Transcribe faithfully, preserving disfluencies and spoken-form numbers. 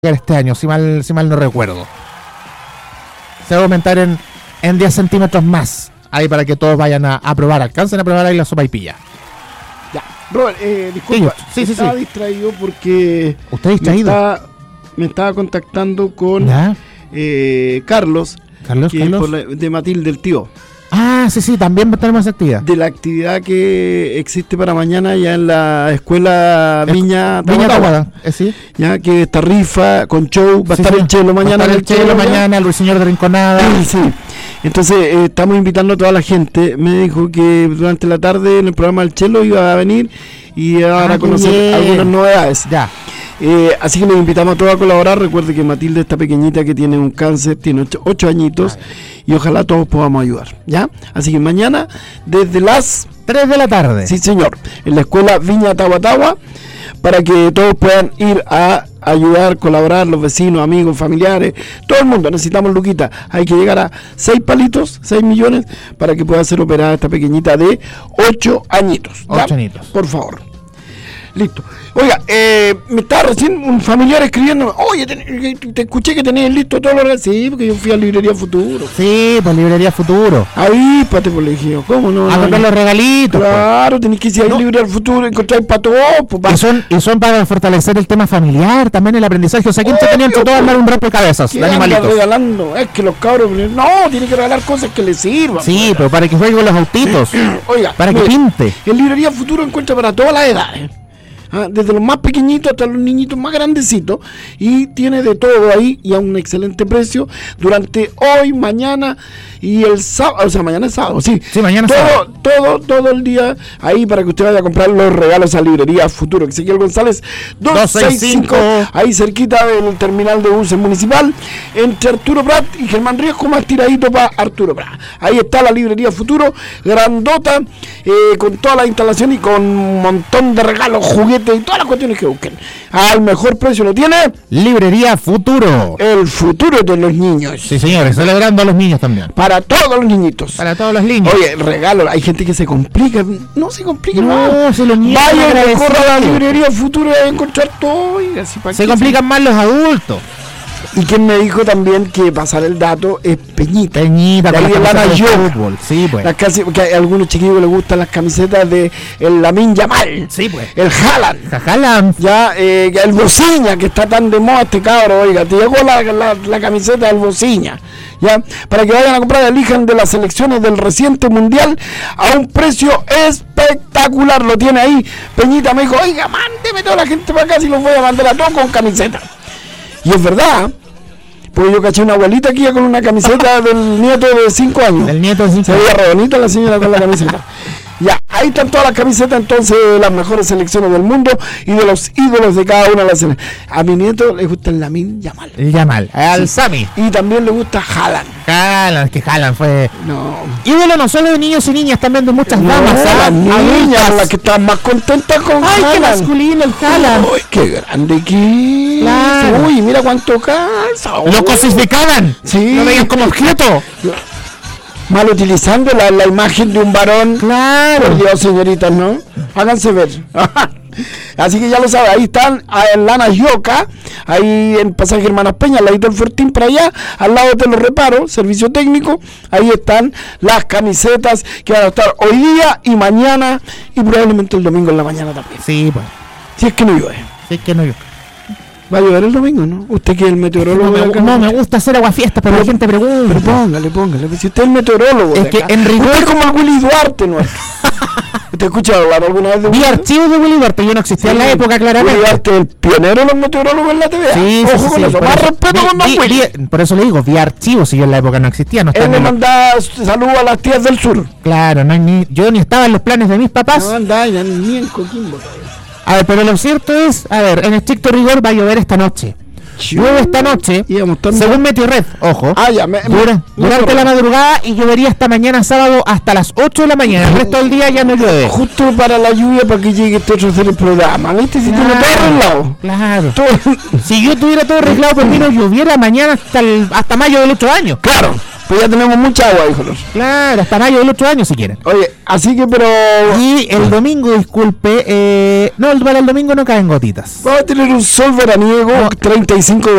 este año, si mal, si mal no recuerdo. Se va a aumentar en, en diez centímetros más. Ahí para que todos vayan a, a probar, alcancen a probar ahí la sopaipilla. Ya, Robert, eh, disculpa, sí, sí, estaba sí. distraído porque ¿Usted distraído? Me estaba, me estaba contactando con eh, Carlos, Carlos, que Carlos. Por la, de Matilde, el tío. Ah, sí, sí, también tenemos esa actividad. De la actividad que existe para mañana ya en la escuela Viña Viña Tahuada, eh, sí. Ya que esta rifa con show, va a Sí, estar sí. el Chelo mañana. Va a estar el Chelo mañana, el Ruiseñor de Rinconada. Sí. Entonces eh, estamos invitando a toda la gente. Me dijo que durante la tarde en el programa del Chelo iba a venir y iba a dar Ah, a conocer bien. algunas novedades. Ya. Eh, así que les invitamos a todos a colaborar. Recuerde que Matilde, esta pequeñita que tiene un cáncer, tiene ocho, ocho añitos. Ay. Y ojalá todos podamos ayudar, ¿ya? Así que mañana, desde las tres de la tarde. Sí, señor, en la escuela Viña Tahuatahua, para que todos puedan ir a ayudar, colaborar, los vecinos, amigos, familiares, todo el mundo. Necesitamos luquita. Hay que llegar a seis palitos, seis millones, para que pueda ser operada esta pequeñita de ocho añitos. ¿Ya? Ocho añitos. Por favor. Listo. Oiga, eh, me estaba recién un familiar escribiendo. Oye, te, te escuché que tenías listo todo lo. Sí, porque yo fui a Librería Futuro. Sí, pues Librería Futuro. Ahí, pate por el ejido. ¿Cómo no? A comprar los regalitos. Claro, pues. Tenés que ir a no. Librería Futuro, encontrar para todo. Pues, y, son, y son para fortalecer el tema familiar, también el aprendizaje. O sea, ¿quién te tenía entre todos andar un rompecabezas de animalitos? Regalando? Es que los cabros. No, tienen que regalar cosas que les sirvan. Sí, pues. pero para que juegue con los autitos. Oiga, para que pinte. En Librería Futuro encuentra para todas las edades. Ah, desde los más pequeñitos hasta los niñitos más grandecitos, y tiene de todo ahí y a un excelente precio durante hoy, mañana y el sábado, o sea, mañana es sábado, sí, sí mañana todo, sábado. todo, todo el día ahí para que usted vaya a comprar los regalos a Librería Futuro. Ezequiel González dos sesenta y cinco, ahí cerquita del terminal de buses municipal, entre Arturo Prat y Germán Riesco, más tiradito para Arturo Prat. Ahí está la Librería Futuro, grandota, eh, con toda la instalación y con un montón de regalos, juguetes y todas las cuestiones que busquen. Al mejor precio lo tiene Librería Futuro. El futuro de los niños. Sí, señores, celebrando a los niños también. Para todos los niñitos. Para todos los niños. Oye, regalo, hay gente que se complica. No se complica, no. No, se lo niños. Vaya y corra a la Librería Futuro y a encontrar todo. Oiga, si se complican se... más los adultos. Y quien me dijo también que pasar el dato es Peñita. Peñita, de ahí el Lana Yo. Sí, pues. Las casi, porque a algunos chiquillos les gustan las camisetas de el Lamine Yamal. Sí, pues. El Haaland. Haaland. Ya, eh, el Bociña, que está tan de moda este cabro, oiga, te llegó la, la, la camiseta del Bociña. Ya, para que vayan a comprar, elijan de las selecciones del reciente mundial a un precio espectacular. Lo tiene ahí. Peñita me dijo, oiga, mándeme toda la gente para acá si los voy a mandar a todos con camiseta. Y es verdad, porque yo caché una abuelita aquí con una camiseta del nieto de cinco años. Del nieto de cinco años. Se veía re bonita la señora con la camiseta. Ya, ahí están todas las camisetas, entonces, de las mejores selecciones del mundo y de los ídolos de cada una de las selecciones. A mi nieto le gusta el Lamine Yamal. El Yamal, al sí. Sami. Y también le gusta Haaland. Haaland, que Haaland fue... No. Ídolo no solo de niños y niñas, también de muchas no, damas. Las niñas, las que están más contentas con Ay, Haaland. Ay, qué masculino el Haaland. Uy, qué grande que es. Claro. Uy, mira cuánto calza. Lo cosificaban. Sí. Lo veían como objeto. Mal utilizando la, la imagen de un varón. Claro. Por Dios, señoritas, ¿no? Háganse ver. Así que ya lo saben, ahí están en Lana Yoca, ahí en Pasaje Hermanas Peña, al lado del Fortín para allá, al lado de los reparos, servicio técnico, ahí están las camisetas que van a estar hoy día y mañana y probablemente el domingo en la mañana también. Sí, pues. Si es que no llueve. Si es que no llueve. Va a llover el domingo, ¿no? Usted que es el meteorólogo. No, me, no, me gusta hacer aguafiestas, pero, pero la gente pregunta. Pero póngale, póngale. Si usted es el meteorólogo. Es que en rigor. Usted es como el Willy Duarte, ¿no? ¿Te has escuchado hablar alguna vez de Willy? Vi archivos de Willy Duarte, yo no existía sí, en la época, claramente. Willy Duarte, el pionero de los meteorólogos en la T V. Sí, Ojo sí, con sí, eso. Más eso. respeto Vi, con Don vi, Willy. Vi, por eso le digo, vi archivos y yo en la época no existía. No Él me mandaba saludos a las tías del sur. Claro, no, ni, yo ni estaba en los planes de mis papás. No andaba ya ni en Coquimbo todavía. A ver, pero lo cierto es, a ver, en estricto rigor va a llover esta noche. Llueve esta noche, según Meteorred, ojo, ah, ya, me, dura, me, durante me la madrugada y llovería hasta mañana sábado hasta las ocho de la mañana. El resto del día ya no llueve. Justo para la lluvia, para que llegue este otro a hacer el programa, ¿viste? Si claro, tiene todo arreglado. Claro. Todo. Si yo tuviera todo arreglado, por mí no lloviera mañana hasta el, hasta mayo del otro año. Claro. Pues ya tenemos mucha agua, hijo. Claro, hasta mayo del otro año si quieren. Oye, así que, pero... Y el domingo, disculpe, eh, no, para el domingo no caen gotitas. Vamos a tener un sol veraniego, No. treinta y cinco